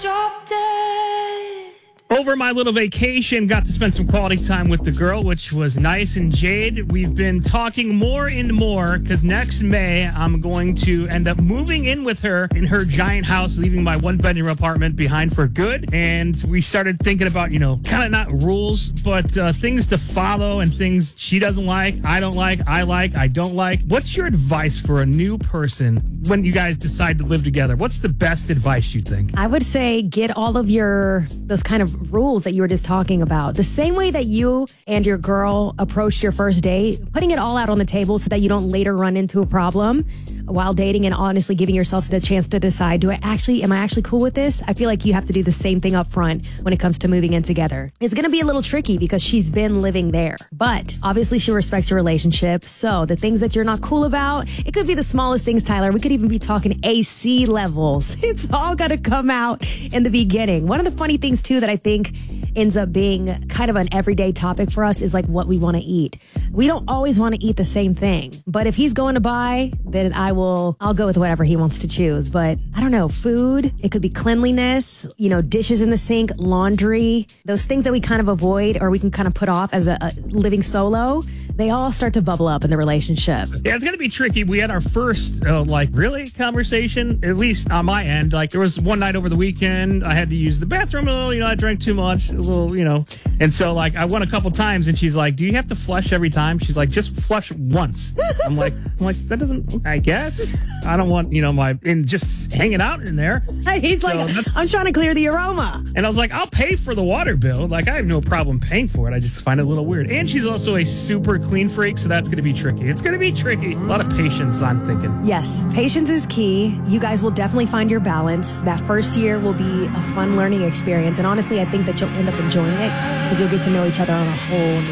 drop dead. Over my little vacation, got to spend some quality time with the girl, which was nice. And Jade, we've been talking more and more because next May, I'm going to end up moving in with her in her giant house, leaving my one-bedroom apartment behind for good. And we started thinking about, kind of not rules, but things to follow and things she doesn't like, I don't like, I don't like. What's your advice for a new person when you guys decide to live together? What's the best advice you think? I would say get all of those kind of rules that you were just talking about. The same way that you and your girl approached your first date, putting it all out on the table so that you don't later run into a problem while dating, and honestly giving yourselves the chance to decide, am I actually cool with this? I feel like you have to do the same thing up front when it comes to moving in together. It's going to be a little tricky because she's been living there, but obviously she respects your relationship. So the things that you're not cool about, it could be the smallest things, Tyler. We could even be talking AC levels. It's all going to come out in the beginning. One of the funny things too that I think ends up being kind of an everyday topic for us is like what we want to eat. We don't always want to eat the same thing, but if he's going to buy, then I'll go with whatever he wants to choose. But I don't know, food, it could be cleanliness, dishes in the sink, laundry, those things that we kind of avoid or we can kind of put off as a living solo. They all start to bubble up in the relationship. Yeah, it's going to be tricky. We had our first, conversation, at least on my end. Like, there was one night over the weekend, I had to use the bathroom a little, I drank too much, a little, And so, I went a couple times, and she's like, do you have to flush every time? She's like, just flush once. I'm like, that doesn't, I guess. I don't want, just hanging out in there. He's so I'm trying to clear the aroma. And I was like, I'll pay for the water bill. I have no problem paying for it. I just find it a little weird. And she's also a super clean freak, so that's going to be tricky. It's going to be tricky. A lot of patience, I'm thinking. Yes, patience is key. You guys will definitely find your balance. That first year will be a fun learning experience. And honestly, I think that you'll end up enjoying it because you'll get to know each other on a whole new